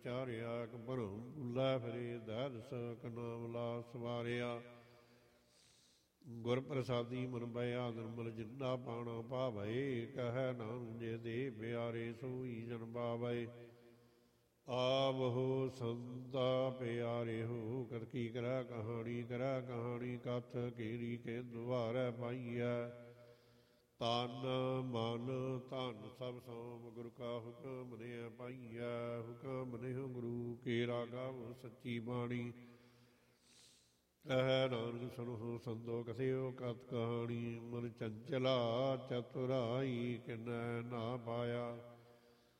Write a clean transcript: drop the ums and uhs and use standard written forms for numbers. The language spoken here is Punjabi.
ਵਿਚਾਰਿਆ। ਇੱਕ ਭਰਮ ਭੁੱਲਾ ਫਿਰੇ ਦਹਿਦਸ ਨਾਮ ਲਾ ਸਵਾਰਿਆ। ਗੁਰ ਪ੍ਰਸਾਦੀ ਮਨ ਬਇਆ ਨਿਰਮਲ ਜਿੰਦਾ ਪਾਣਾ ਭਾਵੈ। ਕਹਿ ਨਾਨਕ ਜੇ ਦੇ ਪਿਆਰੇ ਸੋਈ ਜਨ ਪਾਵੈ। ਆਵਹੋ ਸੰਤਾ ਪਿਆਰੇ ਹੋ ਕਤ ਕੀ ਕਰੈ ਕਹਾਣੀ ਕਥ ਕੀਰੀ ਕੇ ਦੁਆਰੈ ਪਾਈਐ। ਤਨ ਮਨ ਧਨ ਸਭ ਸੋਮ ਗੁਰੂ ਕਾ ਹੁਕਮ ਨੇ ਪਾਈਐ। ਹੁਕਮ ਨਿਹੁ ਗੁਰੂ ਕੇ ਰਾਗਵ ਸੱਚੀ ਬਾਣੀ। ਕਹਿ ਨਾਨਕ ਸੁਣੋ ਸੰਤੋ ਕਥਿਓ ਕਥ ਕਹਾਣੀ। ਮਨ ਚੰਚਲਾ ਚਤੁਰਾਈ ਕਿਨੈ ਨਾ ਪਾਇਆ।